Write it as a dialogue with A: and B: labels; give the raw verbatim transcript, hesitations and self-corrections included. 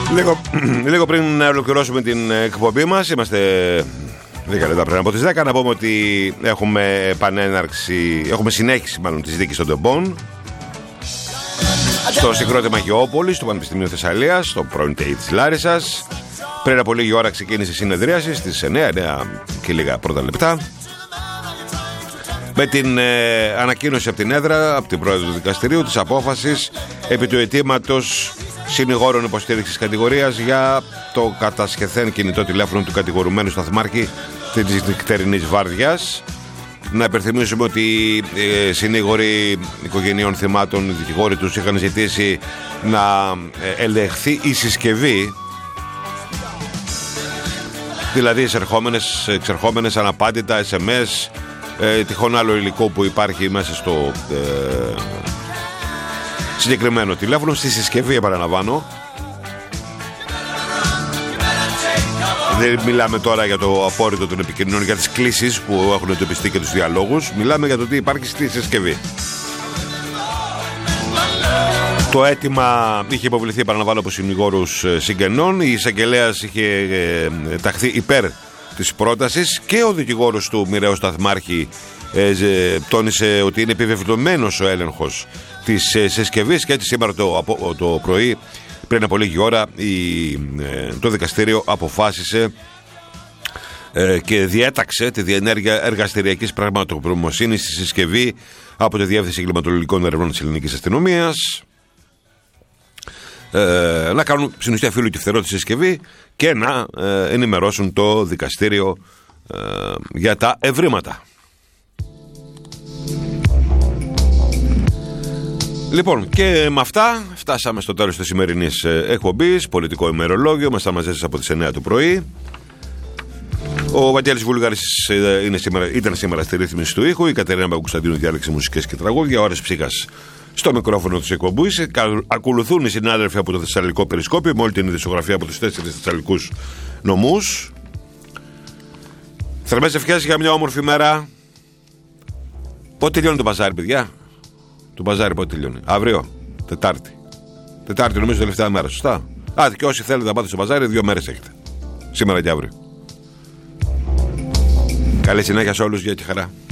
A: Λίγο, λίγο πριν να ολοκληρώσουμε την εκπομπή μας, είμαστε δέκα λεπτά πριν από τις δέκα, να πούμε ότι έχουμε επανέναρξη, έχουμε συνέχιση μάλλον της δίκης των τεμπών στο συγκρότημα Γεώπολης του Πανεπιστημίου Θεσσαλίας, στο πρώην ΤΕΙ της Λάρισσας. Πριν από λίγη ώρα ξεκίνησε η συνεδρίαση στις εννιά, εννιά και λίγα πρώτα λεπτά, με την ε, ανακοίνωση από την έδρα, από την πρόεδρο του δικαστηρίου, της απόφασης επί του αιτήματος συνηγόρων υποστήριξης κατηγορίας για το κατασχεθέν κινητό τηλέφωνο του κατηγορουμένου σταθμάρχη της νυχτερινής βάρδιας. Να υπενθυμίσουμε ότι οι ε, συνήγοροι οικογενειών θυμάτων, οι δικηγόροι τους είχαν ζητήσει να ε, ελεγχθεί η συσκευή, δηλαδή εισερχόμενες, εξερχόμενες αναπάντητα, ες εμ ες, ε, τυχόν άλλο υλικό που υπάρχει μέσα στο ε, συγκεκριμένο τηλέφωνο, στη συσκευή, επαναλαμβάνω. Δεν μιλάμε τώρα για το απόρριτο των επικοινωνιών, για τις κλήσεις που έχουν εντοπιστεί και τους διαλόγους. Μιλάμε για το τι υπάρχει στη συσκευή. Το αίτημα είχε υποβληθεί, επαναλαμβάνω, από συνηγόρους συγγενών. Η εισαγγελέας είχε ε, ταχθεί υπέρ της πρότασης και ο δικηγόρος του μοιραίου σταθμάρχη ε, τόνισε ότι είναι επιβεβαιωμένος ο έλεγχος της ε, συσκευής, και έτσι σήμερα το, το πρωί, πριν από λίγη ώρα, η, ε, το δικαστήριο αποφάσισε ε, και διέταξε τη διενέργεια εργαστηριακής πραγματογνωμοσύνης στη συσκευή από τη Διεύθυνση Εγκληματολογικών Ερευνών της Ελληνικής Αστυνομίας, ε, να κάνουν στην ουσία φύλλου και φτερό τη συσκευή και να ε, ενημερώσουν το δικαστήριο ε, για τα ευρήματα. Λοιπόν, και με αυτά φτάσαμε στο τέλος της σημερινής εκπομπής. Πολιτικό ημερολόγιο, μας θα μαζί σας από τις εννιά το πρωί. Ο Βαγγέλης Βούλγαρης είναι σήμερα, ήταν σήμερα στη ρύθμιση του ήχου. Η Κατερίνα Παπακοσταντίνου διάλεξε μουσικές και τραγούδια. Ώρες ψύχας στο μικρόφωνο της εκπομπής. Ακολουθούν οι συνάδελφοι από το Θεσσαλικό Περισκόπιο με όλη την ειδησιογραφία από τους τέσσερις θεσσαλικούς νομούς. Θερμές ευχές για μια όμορφη μέρα. Πότε τελειώνει το μπαζάρι, παιδιά? Το μπαζάρι πότε τελειώνει? Αύριο, Τετάρτη. Τετάρτη νομίζω τελευταία μέρα, σωστά. Α, και όσοι θέλετε να πάτε στο μπαζάρι, δύο μέρες έχετε. Σήμερα και αύριο. Καλή συνέχεια σε όλους, για τη χαρά.